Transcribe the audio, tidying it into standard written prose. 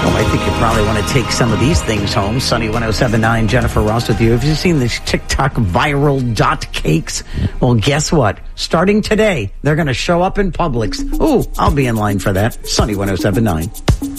Well, I think you probably want to take some of these things home. Sunny 107.9, Jennifer Ross with you. Have you seen these TikTok viral dot cakes? Well, guess what? Starting today, they're going to show up in Publix. Ooh, I'll be in line for that. Sunny 107.9.